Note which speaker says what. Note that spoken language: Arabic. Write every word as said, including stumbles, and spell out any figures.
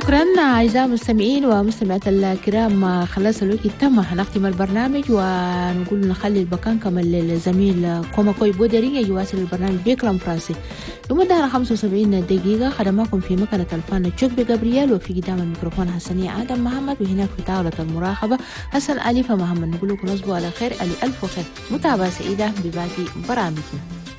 Speaker 1: شكرا أعزائي المستمعين ومستمعات الكرام. خلاص الوقت تم، هنختم البرنامج ونقول نخلي البكان كمان للزميل كوماكوي بودري يواصل البرنامج بكلام فرنسي لمدة خمسة وسبعين دقيقة. خدماكم في مكنة الفن تشوك بجابرييل، وفي قدام الميكروفون حسنية آدم محمد، وهناك في طاولة المراقبة حسن أليفة محمد. نقول لكم نصبوا على خير، ألي ألف خير، متابعة سعيدة بباقي برامجنا.